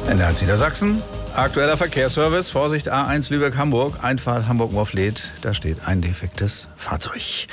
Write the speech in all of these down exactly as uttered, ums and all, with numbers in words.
N D R Niedersachsen, aktueller Verkehrsservice, Vorsicht A eins Lübeck-Hamburg, Einfahrt Hamburg-Morfleet, da steht ein defektes Fahrzeug.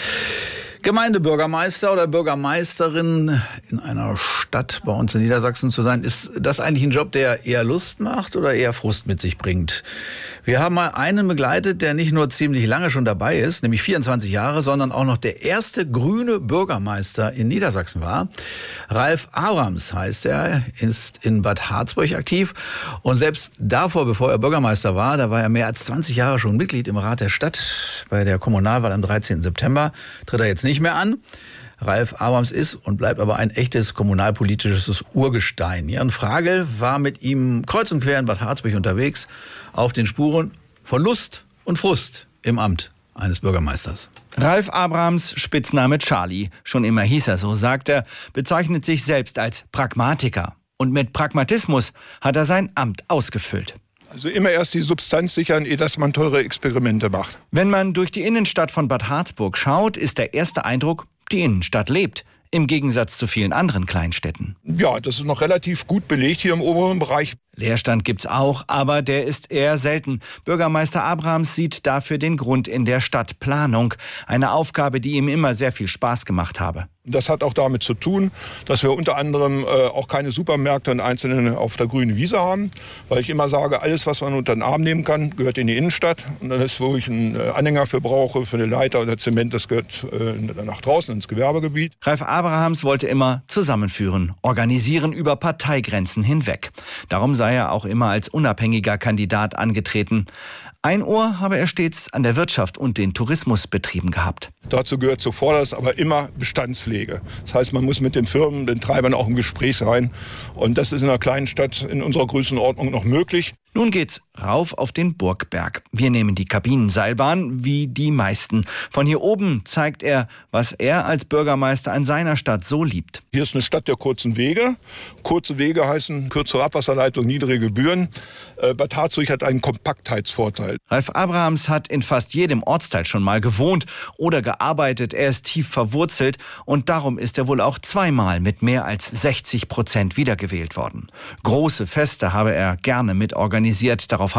Gemeindebürgermeister oder Bürgermeisterin in einer Stadt bei uns in Niedersachsen zu sein, ist das eigentlich ein Job, der eher Lust macht oder eher Frust mit sich bringt? Wir haben mal einen begleitet, der nicht nur ziemlich lange schon dabei ist, nämlich vierundzwanzig Jahre, sondern auch noch der erste grüne Bürgermeister in Niedersachsen war. Ralf Abrams heißt er, ist in Bad Harzburg aktiv und selbst davor, bevor er Bürgermeister war, da war er mehr als zwanzig Jahre schon Mitglied im Rat der Stadt. Bei der Kommunalwahl am dreizehnten September tritt er jetzt nicht mehr an. Ralf Abrams ist und bleibt aber ein echtes kommunalpolitisches Urgestein. Jan Fragel war mit ihm kreuz und quer in Bad Harzburg unterwegs, auf den Spuren von Lust und Frust im Amt eines Bürgermeisters. Ralf Abrams, Spitzname Charlie, schon immer hieß er so, sagt er, bezeichnet sich selbst als Pragmatiker. Und mit Pragmatismus hat er sein Amt ausgefüllt. Also immer erst die Substanz sichern, ehe dass man teure Experimente macht. Wenn man durch die Innenstadt von Bad Harzburg schaut, ist der erste Eindruck, die Innenstadt lebt. Im Gegensatz zu vielen anderen Kleinstädten. Ja, das ist noch relativ gut belegt hier im oberen Bereich. Leerstand gibt's auch, aber der ist eher selten. Bürgermeister Abrams sieht dafür den Grund in der Stadtplanung. Eine Aufgabe, die ihm immer sehr viel Spaß gemacht habe. Das hat auch damit zu tun, dass wir unter anderem äh, auch keine Supermärkte und einzelne auf der grünen Wiese haben. Weil ich immer sage, alles, was man unter den Arm nehmen kann, gehört in die Innenstadt. Und dann ist, wo ich einen äh, Anhänger für brauche, für eine Leiter oder Zement, das gehört äh, nach draußen ins Gewerbegebiet. Ralf Abrams wollte immer zusammenführen, organisieren über Parteigrenzen hinweg. Darum sei er auch immer als unabhängiger Kandidat angetreten. Ein Ohr habe er stets an der Wirtschaft und den Tourismusbetrieben gehabt. Dazu gehört zuvorderst aber immer Bestandspflege. Das heißt, man muss mit den Firmen, den Treibern auch im Gespräch sein. Und das ist in einer kleinen Stadt in unserer Größenordnung noch möglich. Nun geht's rauf auf den Burgberg. Wir nehmen die Kabinenseilbahn, wie die meisten. Von hier oben zeigt er, was er als Bürgermeister an seiner Stadt so liebt. Hier ist eine Stadt der kurzen Wege. Kurze Wege heißen kürzere Abwasserleitung, niedrige Gebühren. Äh, Bad Harzburg hat einen Kompaktheitsvorteil. Ralf Abrams hat in fast jedem Ortsteil schon mal gewohnt oder gearbeitet. Er ist tief verwurzelt und darum ist er wohl auch zweimal mit mehr als sechzig Prozent wiedergewählt worden. Große Feste habe er gerne mit organisiert. Darauf